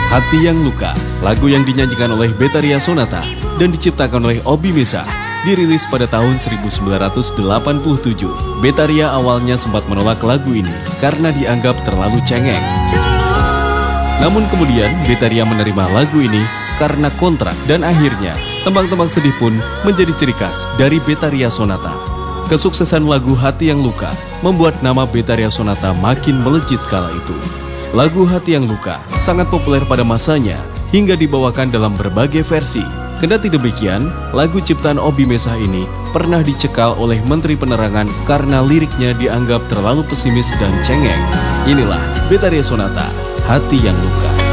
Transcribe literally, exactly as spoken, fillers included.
Hati yang Luka, lagu yang dinyanyikan oleh Betharia Sonata dan diciptakan oleh Obi Mesa, dirilis pada tahun seribu sembilan ratus delapan puluh tujuh. Betharia awalnya sempat menolak lagu ini karena dianggap terlalu cengeng. Namun kemudian Betharia menerima lagu ini karena kontrak dan akhirnya tembang-tembang sedih pun menjadi ciri khas dari Betharia Sonata. Kesuksesan lagu Hati yang Luka membuat nama Betharia Sonata makin melejit kala itu. Lagu Hati yang Luka sangat populer pada masanya hingga dibawakan dalam berbagai versi. Kendati demikian, lagu ciptaan Obi Mesa ini pernah dicekal oleh Menteri Penerangan karena liriknya dianggap terlalu pesimis dan cengeng. Inilah Betharia Sonata, Hati yang Luka.